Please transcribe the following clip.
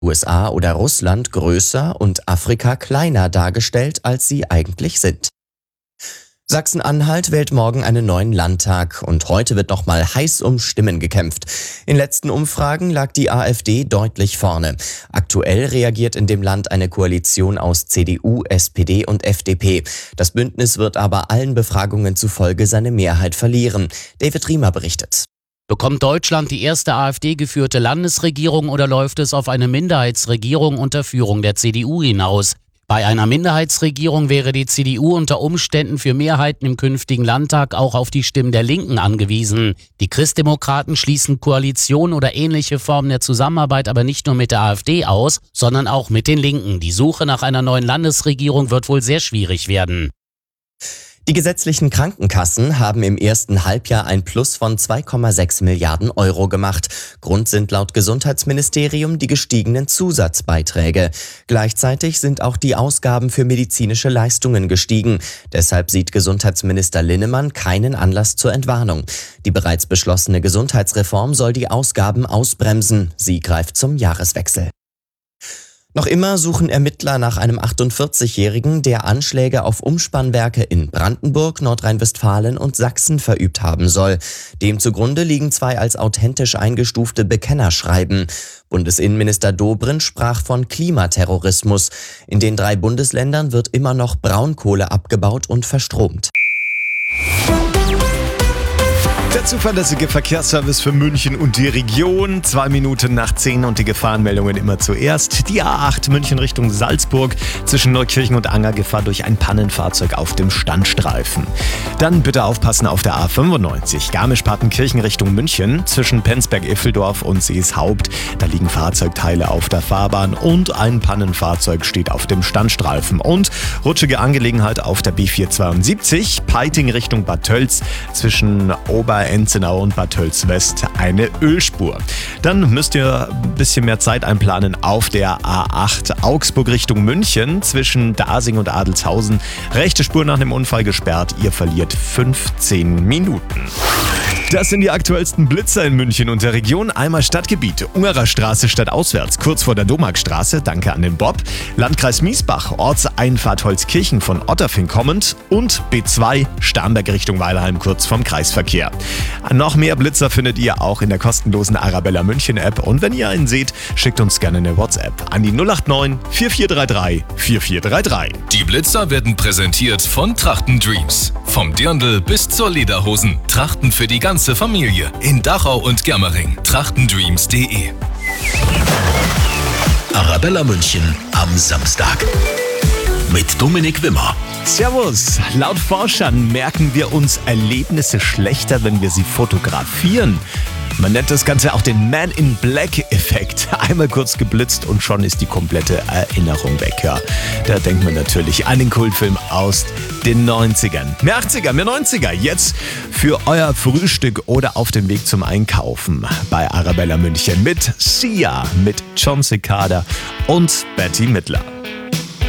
USA oder Russland größer und Afrika kleiner dargestellt, als sie eigentlich sind. Sachsen-Anhalt wählt morgen einen neuen Landtag und heute wird nochmal heiß um Stimmen gekämpft. In letzten Umfragen lag die AfD deutlich vorne. Aktuell reagiert in dem Land eine Koalition aus CDU, SPD und FDP. Das Bündnis wird aber allen Befragungen zufolge seine Mehrheit verlieren. David Riemer berichtet. Bekommt Deutschland die erste AfD-geführte Landesregierung oder läuft es auf eine Minderheitsregierung unter Führung der CDU hinaus? Bei einer Minderheitsregierung wäre die CDU unter Umständen für Mehrheiten im künftigen Landtag auch auf die Stimmen der Linken angewiesen. Die Christdemokraten schließen Koalition oder ähnliche Formen der Zusammenarbeit aber nicht nur mit der AfD aus, sondern auch mit den Linken. Die Suche nach einer neuen Landesregierung wird wohl sehr schwierig werden. Die gesetzlichen Krankenkassen haben im ersten Halbjahr ein Plus von 2,6 Milliarden Euro gemacht. Grund sind laut Gesundheitsministerium die gestiegenen Zusatzbeiträge. Gleichzeitig sind auch die Ausgaben für medizinische Leistungen gestiegen. Deshalb sieht Gesundheitsminister Linnemann keinen Anlass zur Entwarnung. Die bereits beschlossene Gesundheitsreform soll die Ausgaben ausbremsen. Sie greift zum Jahreswechsel. Noch immer suchen Ermittler nach einem 48-Jährigen, der Anschläge auf Umspannwerke in Brandenburg, Nordrhein-Westfalen und Sachsen verübt haben soll. Dem zugrunde liegen 2 als authentisch eingestufte Bekennerschreiben. Bundesinnenminister Dobrindt sprach von Klimaterrorismus. In den 3 Bundesländern wird immer noch Braunkohle abgebaut und verstromt. Der zuverlässige Verkehrsservice für München und die Region. 2 Minuten nach 10 und die Gefahrenmeldungen immer zuerst. Die A8 München Richtung Salzburg zwischen Neukirchen und Anger Gefahr durch ein Pannenfahrzeug auf dem Standstreifen. Dann bitte aufpassen auf der A95 Garmisch-Partenkirchen Richtung München zwischen Penzberg-Iffeldorf und Seeshaupt. Da liegen Fahrzeugteile auf der Fahrbahn und ein Pannenfahrzeug steht auf dem Standstreifen. Und rutschige Angelegenheit auf der B472 Peiting Richtung Bad Tölz zwischen Oberenzenau und Bad Tölz West eine Ölspur. Dann müsst ihr ein bisschen mehr Zeit einplanen auf der A8 Augsburg Richtung München zwischen Dasing und Adelshausen. Rechte Spur nach dem Unfall gesperrt. Ihr verliert 15 Minuten. Das sind die aktuellsten Blitzer in München und der Region. Einmal Stadtgebiet, Ungerer Straße stadtauswärts, kurz vor der Domarkstraße, danke an den Bob. Landkreis Miesbach, Ortseinfahrt Holzkirchen von Otterfing kommend und B2 Starnberg Richtung Weilheim, kurz vom Kreisverkehr. Noch mehr Blitzer findet ihr auch in der kostenlosen Arabella München App und wenn ihr einen seht, schickt uns gerne eine WhatsApp an die 089 4433 4433. Die Blitzer werden präsentiert von Trachten Dreams. Vom Dirndl bis zur Lederhosen. Trachten für die ganze Familie. In Dachau und Germering. Trachtendreams.de. Arabella München am Samstag. Mit Dominik Wimmer. Servus! Laut Forschern merken wir uns Erlebnisse schlechter, wenn wir sie fotografieren. Man nennt das Ganze auch den Man-in-Black-Effekt. Einmal kurz geblitzt und schon ist die komplette Erinnerung weg. Ja, da denkt man natürlich an den Kultfilm aus den 90ern. Mehr 80er, mehr 90er. Jetzt für euer Frühstück oder auf dem Weg zum Einkaufen bei Arabella München mit Sia, mit John Cicada und Betty Midler.